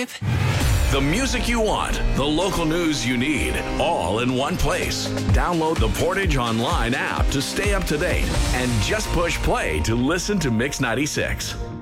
The music you want, the local news you need, all in one place. Download the Portage Online app to stay up to date and just push play to listen to Mix 96.